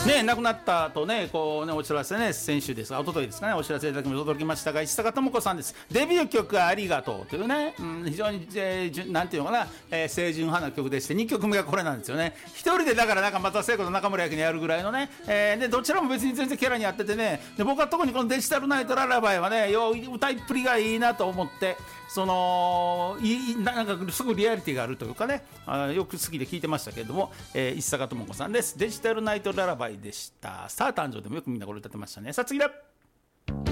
ね、亡くなったとね、こうね、お知らせね、先週ですが、一昨日ですかね、お知らせいただきま届きましたが、石坂智子さんです。デビュー曲ありがとうというね、非常に、なんていうのかな、清純派な曲でして、2曲目がこれなんですよね。一人でだからなんか松田聖子と中村焼きにやるぐらいのね、で、どちらも別に全然キャラにやっててね、で、僕は特にこのデジタルナイトララバイはね、歌いっぷりがいいなと思って、なんかすごいリアリティがあるというかね、よく好きで聞いてましたけれども、石坂智子さんです。デジタルナイトララバイでした。スター誕生でもよくみんなこれ歌ってましたね。さあ次だ。